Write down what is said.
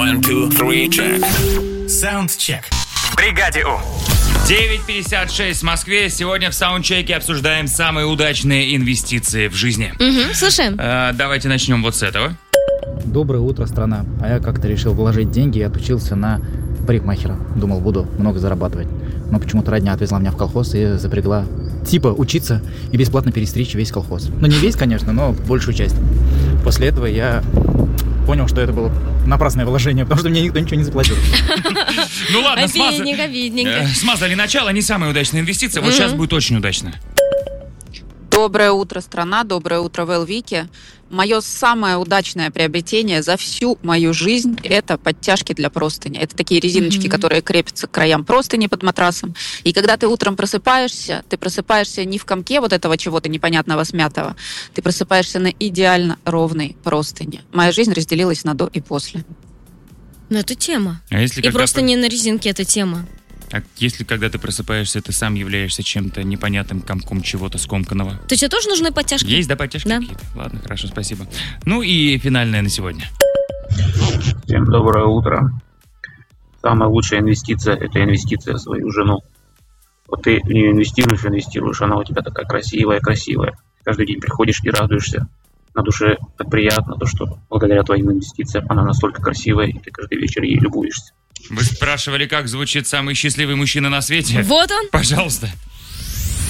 1, 2, 3, check. Саундчек. В бригаде У. 9:56 в Москве. Сегодня в саундчеке обсуждаем самые удачные инвестиции в жизни. Слушаем. Давайте начнем вот с этого. Доброе утро, страна. А я как-то решил вложить деньги и отучился на парикмахера. Думал, буду много зарабатывать. Но почему-то родня отвезла меня в колхоз и запрягла учиться и бесплатно перестричь весь колхоз. Ну, не весь, конечно, но большую часть. После этого я понял, что это было напрасное вложение, потому что мне никто ничего не заплатил. Ну ладно, Обидненько. смазали начало, не самая удачная инвестиция. Вот сейчас будет очень удачно. Доброе утро, страна, доброе утро, Велвики. Мое самое удачное приобретение за всю мою жизнь – это подтяжки для простыни. Это такие резиночки, которые крепятся к краям простыни под матрасом. И когда ты утром просыпаешься, ты просыпаешься не в комке вот этого чего-то непонятного смятого, ты просыпаешься на идеально ровной простыне. Моя жизнь разделилась на до и после. Ну, это тема. А если И просто не на резинке эта тема. А если, когда ты просыпаешься, ты сам являешься чем-то непонятным комком чего-то скомканного? То тебе тоже нужны подтяжки? Есть, да, подтяжки Да. какие-то? Ладно, хорошо, спасибо. Ну и финальное на сегодня. Всем доброе утро. Самая лучшая инвестиция – это инвестиция в свою жену. Вот ты в нее инвестируешь, она у тебя такая красивая. Каждый день приходишь и радуешься. На душе так приятно, то, что благодаря твоим инвестициям она настолько красивая, и ты каждый вечер ей любуешься. Вы спрашивали, как звучит самый счастливый мужчина на свете? Вот он. Пожалуйста.